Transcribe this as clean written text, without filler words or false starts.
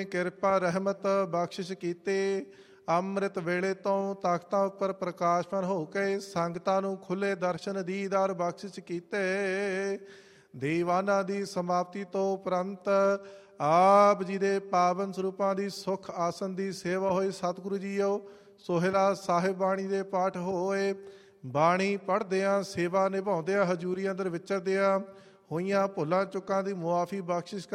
ਕਿਰਪਾ ਰਹਿਮਤ ਬਖਸ਼ਿਸ਼ ਕੀਤੇ। ਅੰਮ੍ਰਿਤ ਵੇਲੇ ਤੋਂ ਤਖਤਾਂ ਉੱਪਰ ਪ੍ਰਕਾਸ਼ਮਾਨ ਹੋ ਕੇ ਸੰਗਤਾਂ ਨੂੰ ਖੁੱਲੇ ਦਰਸ਼ਨ ਦੀਦਾਰ ਬਖਸ਼ਿਸ਼ ਕੀਤੇ। ਦੀਵਾਨਾਂ ਦੀ ਸਮਾਪਤੀ ਤੋਂ ਉਪਰੰਤ ਆਪ ਜੀ ਦੇ ਪਾਵਨ ਸਰੂਪਾਂ ਦੀ ਸੁਖ ਆਸਨ ਦੀ ਸੇਵਾ ਹੋਈ। ਸਤਿਗੁਰੂ ਜੀਓ ਸੋਹਿਲਾ ਸਾਹਿਬ ਬਾਣੀ ਦੇ ਪਾਠ ਹੋਏ। ਬਾਣੀ ਪੜ੍ਹਦਿਆਂ ਸੇਵਾ ਨਿਭਾਉਂਦਿਆਂ ਹਜ਼ੂਰੀ ਅੰਦਰ ਵਿਚਰਦਿਆਂ ਹੋਈਆਂ ਭੁੱਲਾਂ ਚੁੱਕਾਂ ਦੀ ਮੁਆਫੀ ਬਖਸ਼ਿਸ਼